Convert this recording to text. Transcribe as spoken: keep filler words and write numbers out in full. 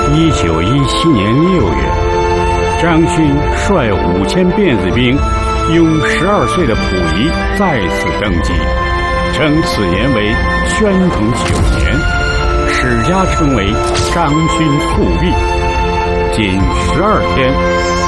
一九一七年六月，张勋率五千辫子兵，拥十二岁的溥仪再次登基，称此年为宣统九年，史家称为张勋复辟。仅十二天，